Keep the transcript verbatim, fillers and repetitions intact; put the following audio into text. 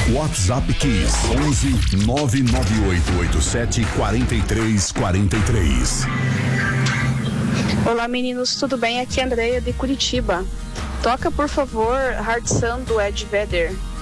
WhatsApp Kiss onze nove nove oito oito sete quatro três quatro três. Olá meninos, tudo bem? Aqui é a Andreia de Curitiba. Toca por favor Hard Sun do Ed Vedder.